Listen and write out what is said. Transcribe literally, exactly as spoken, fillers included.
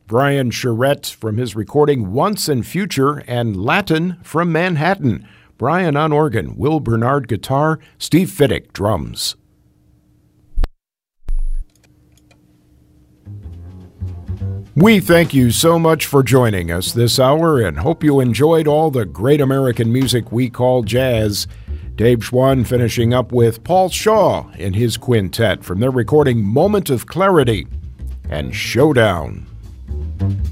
Brian Charette from his recording Once and Future, and Latin from Manhattan. Brian on organ, Will Bernard guitar, Steve Fiddick drums. We thank you so much for joining us this hour and hope you enjoyed all the great American music we call jazz. Dave Schwann finishing up with Paul Shaw in his quintet from their recording Moment of Clarity and Showdown.